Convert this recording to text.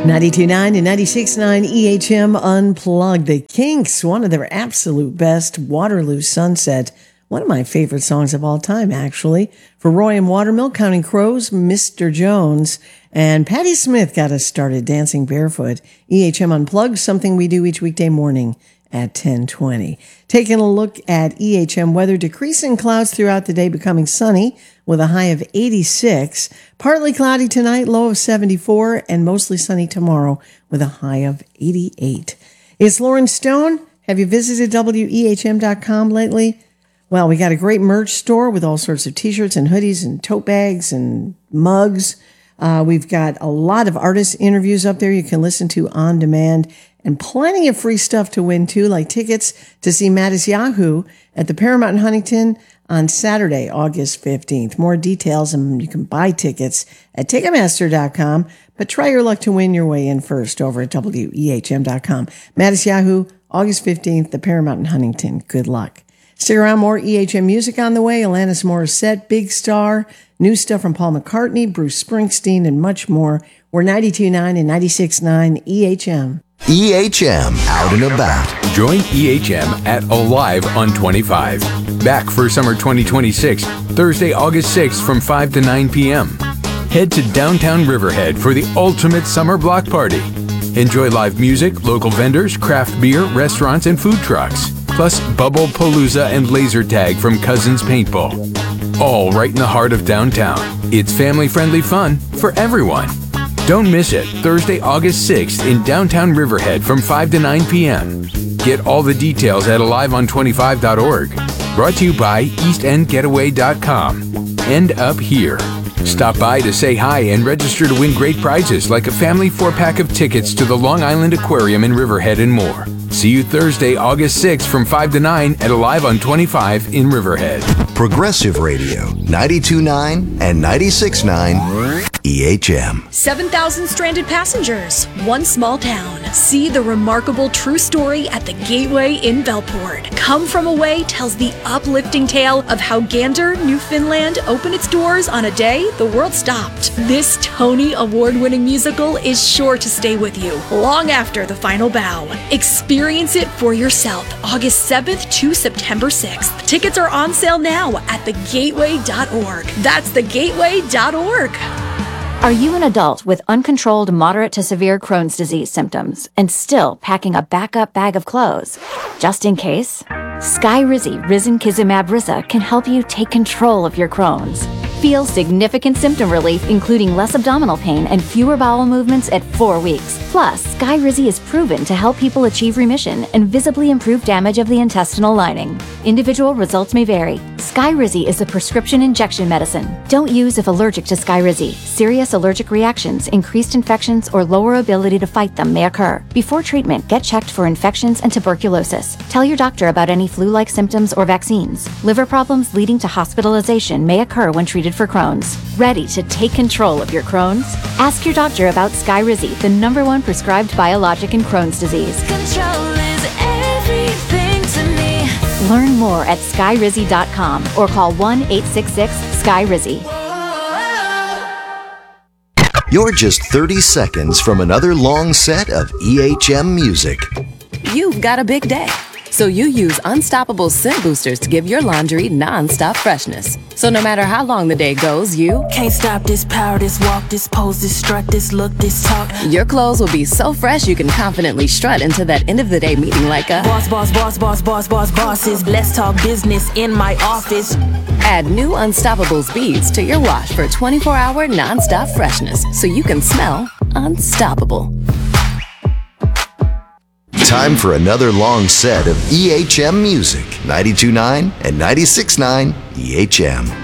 92.9 and 96.9 EHM Unplugged. The Kinks, one of their absolute best, Waterloo Sunset. One of my favorite songs of all time, actually. For Roy and Watermill, Counting Crows, Mr. Jones. And Patti Smith got us started dancing barefoot. EHM Unplugged, something we do each weekday morning at 10:20. Taking a look at EHM weather, decreasing clouds throughout the day, becoming sunny with a high of 86. Partly cloudy tonight, low of 74, and mostly sunny tomorrow with a high of 88. It's Lauren Stone. Have you visited WEHM.com lately? Well, we got a great merch store with all sorts of t-shirts and hoodies and tote bags and mugs. We've got a lot of artist interviews up there you can listen to on demand, and plenty of free stuff to win too, like tickets to see Mattis Yahoo at the Paramount in Huntington on Saturday, August 15th. More details, and you can buy tickets at Ticketmaster.com, but try your luck to win your way in first over at WEHM.com. Mattis Yahoo, August 15th, the Paramount in Huntington. Good luck. Stick around, more EHM music on the way. Alanis Morissette, Big Star, new stuff from Paul McCartney, Bruce Springsteen, and much more. We're 92.9 and 96.9 EHM. EHM Out and About. Join EHM at Alive on 25. Back for summer 2026, Thursday, August 6th from 5 to 9 p.m. Head to downtown Riverhead for the ultimate summer block party. Enjoy live music, local vendors, craft beer, restaurants, and food trucks. Plus Bubble Palooza and laser tag from Cousins Paintball. All right in the heart of downtown. It's family-friendly fun for everyone. Don't miss it, Thursday, August 6th in downtown Riverhead from 5 to 9 p.m. Get all the details at aliveon25.org. Brought to you by eastendgetaway.com. End up here. Stop by to say hi and register to win great prizes like a family 4-pack of tickets to the Long Island Aquarium in Riverhead and more. See you Thursday, August 6th from 5 to 9 at Alive on 25 in Riverhead. Progressive Radio, 92.9 and 96.9 EHM. 7,000 stranded passengers, one small town. See the remarkable true story at the Gateway in Bellport. Come From Away tells the uplifting tale of how Gander, Newfoundland opened its doors on a day the world stopped. This Tony Award-winning musical is sure to stay with you long after the final bow. Experience it for yourself August 7th to September 6th. Tickets are on sale now at thegateway.org. That's thegateway.org. Are you an adult with uncontrolled moderate to severe Crohn's disease symptoms and still packing a backup bag of clothes? Just in case? Skyrizi Risankizumab Risa can help you take control of your Crohn's. Feel significant symptom relief, including less abdominal pain and fewer bowel movements at 4 weeks. Plus, Skyrizi is proven to help people achieve remission and visibly improve damage of the intestinal lining. Individual results may vary. Skyrizi is a prescription injection medicine. Don't use if allergic to Skyrizi. Serious allergic reactions, increased infections, or lower ability to fight them may occur. Before treatment, get checked for infections and tuberculosis. Tell your doctor about any flu-like symptoms or vaccines. Liver problems leading to hospitalization may occur when treated for Crohn's. Ready to take control of your Crohn's? Ask your doctor about Skyrizi, the #1 prescribed biologic in Crohn's disease. Control is everything to me. Learn more at skyrizi.com or call 1-866-SKYRIZI. You're just 30 seconds from another long set of EHM music. You've got a big day, so you use Unstoppable Scent Boosters to give your laundry non-stop freshness. So no matter how long the day goes, you can't stop this power, this walk, this pose, this strut, this look, this talk. Your clothes will be so fresh you can confidently strut into that end of the day meeting like a boss, boss, boss, boss, boss, boss, bosses. Let's talk business in my office. Add new Unstoppable beads to your wash for 24-hour non-stop freshness so you can smell unstoppable. Time for another long set of EHM music. 92.9 and 96.9 EHM.